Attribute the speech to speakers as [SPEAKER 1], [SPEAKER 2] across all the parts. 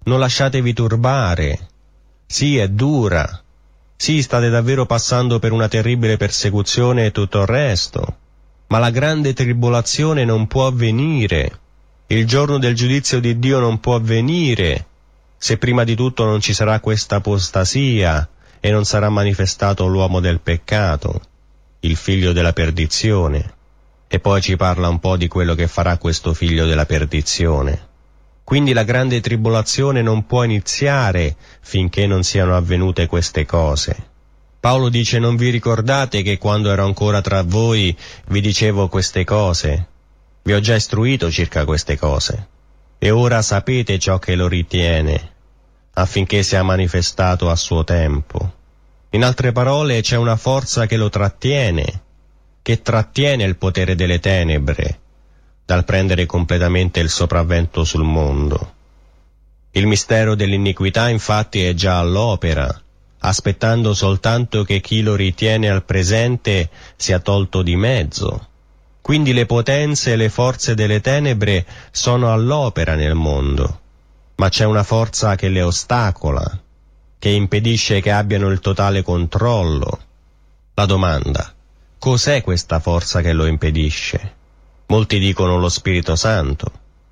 [SPEAKER 1] Non lasciatevi turbare. Sì, è dura. Sì, state davvero passando per una terribile persecuzione e tutto il resto. Ma la grande tribolazione non può avvenire. Il giorno del giudizio di Dio non può avvenire se prima di tutto non ci sarà questa apostasia e non sarà manifestato l'uomo del peccato, il figlio della perdizione. E poi ci parla un po' di quello che farà questo figlio della perdizione. Quindi la grande tribolazione non può iniziare finché non siano avvenute queste cose. Paolo dice: non vi ricordate che quando ero ancora tra voi vi dicevo queste cose? Vi ho già istruito circa queste cose. E ora sapete ciò che lo ritiene, affinché sia manifestato a suo tempo. In altre parole, c'è una forza che lo trattiene, che trattiene il potere delle tenebre dal prendere completamente il sopravvento sul mondo. Il mistero dell'iniquità infatti è già all'opera, aspettando soltanto che chi lo ritiene al presente sia tolto di mezzo. Quindi le potenze e le forze delle tenebre sono all'opera nel mondo, ma c'è una forza che le ostacola, che impedisce che abbiano il totale controllo. La domanda: cos'è questa forza che lo impedisce? Molti dicono lo Spirito Santo.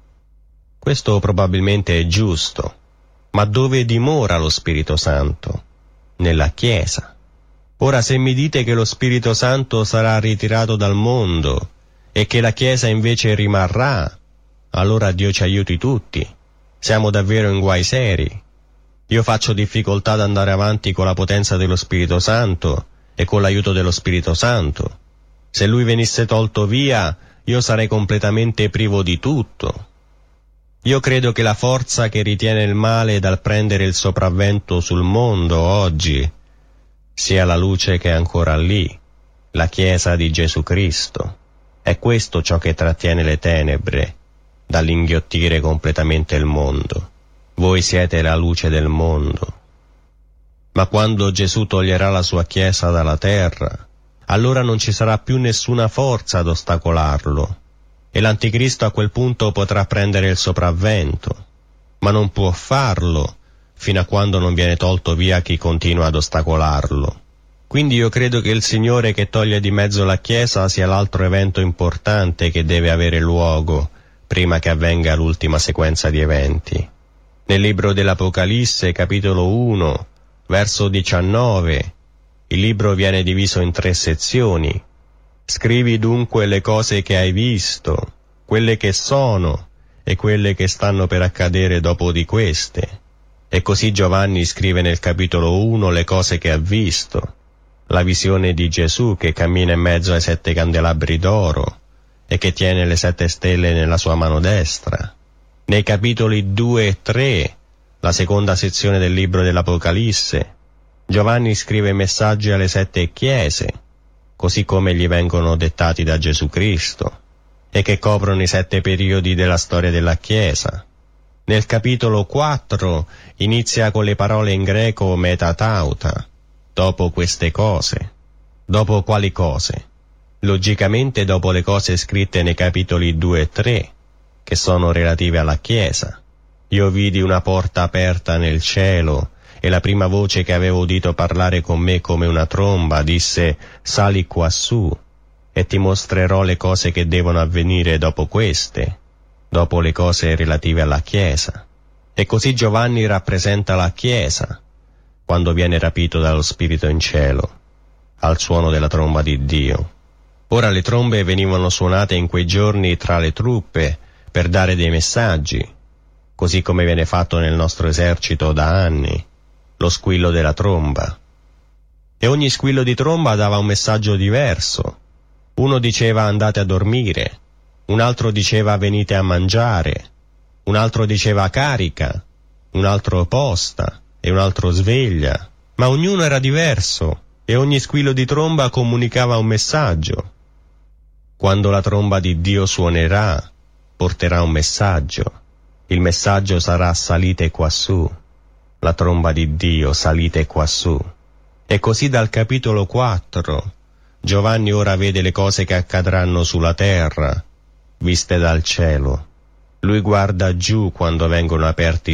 [SPEAKER 1] Questo probabilmente è giusto, ma dove dimora lo Spirito Santo? Nella Chiesa. Ora, se mi dite che lo Spirito Santo sarà ritirato dal mondo e che la Chiesa invece rimarrà, allora Dio ci aiuti tutti. Siamo davvero in guai seri. Io faccio difficoltà ad andare avanti con la potenza dello Spirito Santo e con l'aiuto dello Spirito Santo. Se Lui venisse tolto via, io sarei completamente privo di tutto. Io credo che la forza che ritiene il male dal prendere il sopravvento sul mondo oggi sia la luce che è ancora lì, la Chiesa di Gesù Cristo. È questo ciò che trattiene le tenebre dall'inghiottire completamente il mondo. Voi siete la luce del mondo. Ma quando Gesù toglierà la sua Chiesa dalla terra, allora non ci sarà più nessuna forza ad ostacolarlo, e l'Anticristo a quel punto potrà prendere il sopravvento, ma non può farlo fino a quando non viene tolto via chi continua ad ostacolarlo. Quindi io credo che il Signore che toglie di mezzo la Chiesa sia l'altro evento importante che deve avere luogo prima che avvenga l'ultima sequenza di eventi. Nel libro dell'Apocalisse, capitolo 1, verso 19, il libro viene diviso in 3 sezioni. Scrivi dunque le cose che hai visto, quelle che sono e quelle che stanno per accadere dopo di queste. E così Giovanni scrive nel capitolo 1 le cose che ha visto, la visione di Gesù che cammina in mezzo ai 7 candelabri d'oro e che tiene le 7 stelle nella sua mano destra. Nei capitoli 2 e 3, la seconda sezione del libro dell'Apocalisse, Giovanni scrive messaggi alle 7 chiese, così come gli vengono dettati da Gesù Cristo, e che coprono i 7 periodi della storia della Chiesa. Nel capitolo 4 inizia con le parole in greco metatauta, dopo queste cose. Dopo quali cose? Logicamente dopo le cose scritte nei capitoli 2 e 3, che sono relative alla Chiesa. Io vidi una porta aperta nel cielo, e la prima voce che avevo udito parlare con me come una tromba disse: sali quassù, e ti mostrerò le cose che devono avvenire dopo queste, dopo le cose relative alla Chiesa. E così Giovanni rappresenta la Chiesa, quando viene rapito dallo Spirito in cielo, al suono della tromba di Dio. Ora le trombe venivano suonate in quei giorni tra le truppe per dare dei messaggi, così come viene fatto nel nostro esercito da anni, lo squillo della tromba. E ogni squillo di tromba dava un messaggio diverso. Uno diceva andate a dormire, un altro diceva venite a mangiare, un altro diceva carica, un altro posta e un altro sveglia, ma ognuno era diverso e ogni squillo di tromba comunicava un messaggio. Quando la tromba di Dio suonerà, porterà un messaggio. Il messaggio sarà salite quassù. La tromba di Dio, salite quassù. E così dal capitolo 4, Giovanni ora vede le cose che accadranno sulla terra, viste dal cielo. Lui guarda giù quando vengono aperti